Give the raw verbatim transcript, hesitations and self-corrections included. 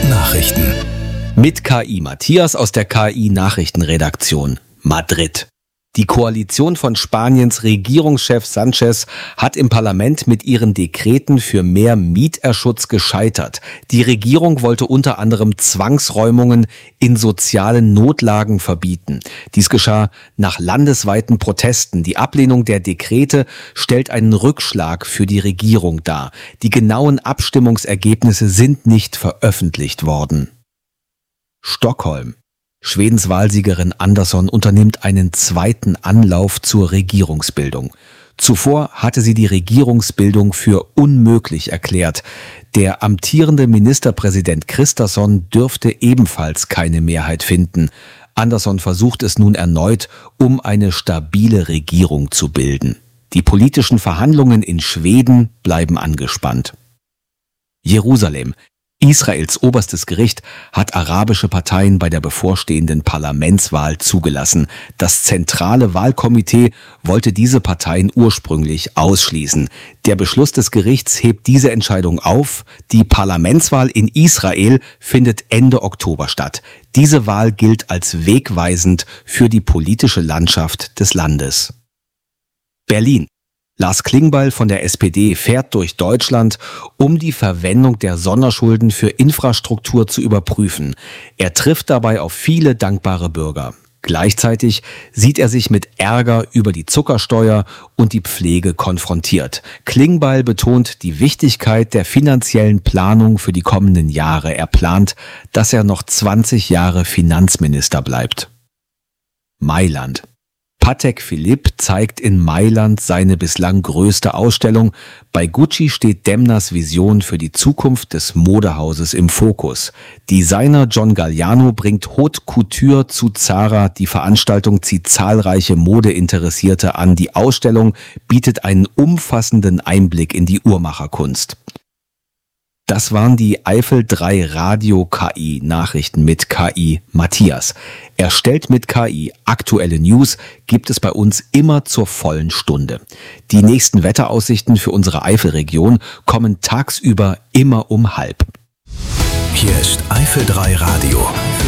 Nachrichten. Mit K I Matthias aus der K I-Nachrichtenredaktion Madrid. Die Koalition von Spaniens Regierungschef Sanchez hat im Parlament mit ihren Dekreten für mehr Mieterschutz gescheitert. Die Regierung wollte unter anderem Zwangsräumungen in sozialen Notlagen verbieten. Dies geschah nach landesweiten Protesten. Die Ablehnung der Dekrete stellt einen Rückschlag für die Regierung dar. Die genauen Abstimmungsergebnisse sind nicht veröffentlicht worden. Stockholm. Schwedens Wahlsiegerin Andersson unternimmt einen zweiten Anlauf zur Regierungsbildung. Zuvor hatte sie die Regierungsbildung für unmöglich erklärt. Der amtierende Ministerpräsident Kristersson dürfte ebenfalls keine Mehrheit finden. Andersson versucht es nun erneut, um eine stabile Regierung zu bilden. Die politischen Verhandlungen in Schweden bleiben angespannt. Jerusalem. Israels oberstes Gericht hat arabische Parteien bei der bevorstehenden Parlamentswahl zugelassen. Das zentrale Wahlkomitee wollte diese Parteien ursprünglich ausschließen. Der Beschluss des Gerichts hebt diese Entscheidung auf. Die Parlamentswahl in Israel findet Ende Oktober statt. Diese Wahl gilt als wegweisend für die politische Landschaft des Landes. Berlin. Lars Klingbeil von der S P D fährt durch Deutschland, um die Verwendung der Sonderschulden für Infrastruktur zu überprüfen. Er trifft dabei auf viele dankbare Bürger. Gleichzeitig sieht er sich mit Ärger über die Zuckersteuer und die Pflege konfrontiert. Klingbeil betont die Wichtigkeit der finanziellen Planung für die kommenden Jahre. Er plant, dass er noch zwanzig Jahre Finanzminister bleibt. Mailand. Patek Philippe zeigt in Mailand seine bislang größte Ausstellung. Bei Gucci steht Demnas Vision für die Zukunft des Modehauses im Fokus. Designer John Galliano bringt Haute Couture zu Zara. Die Veranstaltung zieht zahlreiche Modeinteressierte an. Die Ausstellung bietet einen umfassenden Einblick in die Uhrmacherkunst. Das waren die Eifel drei Radio K I Nachrichten mit K I Matthias. Erstellt mit K I. Aktuelle News gibt es bei uns immer zur vollen Stunde. Die nächsten Wetteraussichten für unsere Eifelregion kommen tagsüber immer um halb. Hier ist Eifel drei Radio.